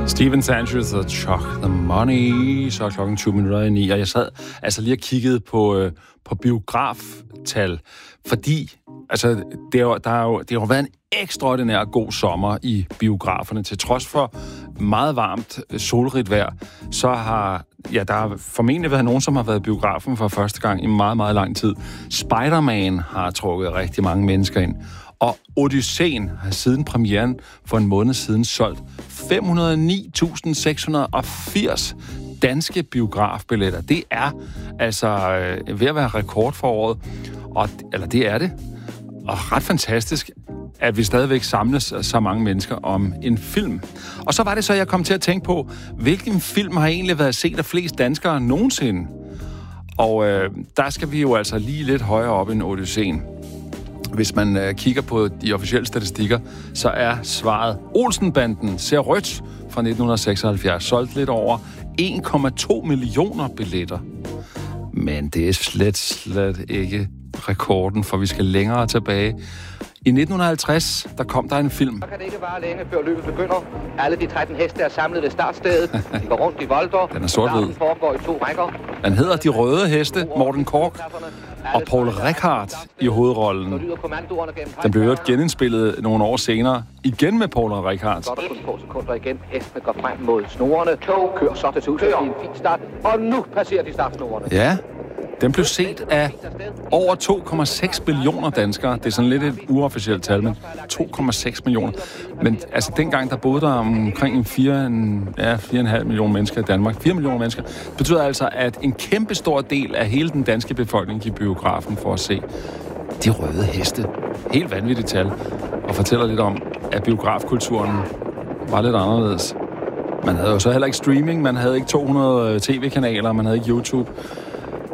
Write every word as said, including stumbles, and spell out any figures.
Steven Sanchez og Chuck the Money. Så er klokken tyve minutter i ni, og jeg sad altså lige og kiggede på, øh, på biograftal, fordi altså, det, er, der er jo, det har jo været en ekstraordinær god sommer i biograferne. Til trods for meget varmt, solrigt vejr, så har ja, der har formentlig været nogen, som har været i biografen for første gang i meget, meget lang tid. Spider-Man har trukket rigtig mange mennesker ind. Og Odysseen har siden premieren for en måned siden solgt fem hundrede og ni tusind seks hundrede og firs danske biografbilletter. Det er altså øh, ved at være rekord for året. Og, eller det er det. Og ret fantastisk, at vi stadigvæk samles så mange mennesker om en film. Og så var det så, jeg kom til at tænke på, hvilken film har egentlig været set af flest danskere nogensinde? Og øh, der skal vi jo altså lige lidt højere op end Odysseen. Hvis man øh, kigger på de officielle statistikker, så er svaret Olsenbanden ser rødt fra nitten seksoghalvfjerds. Solgt lidt over en komma to millioner billetter. Men det er slet, slet ikke rekorden, for vi skal længere tilbage. I nitten halvtreds, der kom der en film. Så kan det ikke vare længe, før løbet begynder. Alle de tretten heste er samlet ved startstedet. De går rundt i volter. Den er sort-hvid. Den foregår i to rækker. Den hedder De Røde Heste, Morten Korch og Poul Reichhardt i hovedrollen. Den blev øvrigt genindspillet nogle år senere, igen med Poul Reichhardt. Så er der kun få sekunder igen. Hestene går frem mod snorene. Tog kører så til tusind i en fin start. Og nu passerer de startsnorene. Ja, den blev set af over to komma seks millioner danskere. Det er sådan lidt et uofficielt tal, men to komma seks millioner. Men altså dengang, der boede der omkring fire komma fem millioner mennesker i Danmark. fire millioner mennesker. Det betyder altså, at en kæmpe stor del af hele den danske befolkning gik biografen for at se De Røde Heste. Helt vanvittigt tal. Og fortæller lidt om, at biografkulturen var lidt anderledes. Man havde jo så heller ikke streaming, man havde ikke to hundrede tv-kanaler, man havde ikke YouTube.